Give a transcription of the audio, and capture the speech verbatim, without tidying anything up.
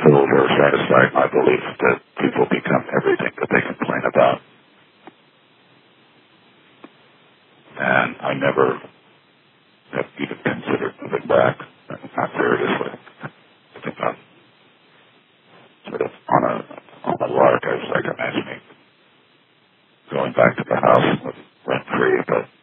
fulfilled or satisfied my belief that people become everything that they complain about. And I never have even considered moving back, not seriously. I think I'm sort of on a, on a lark. I was like imagining going back to the house rent free, but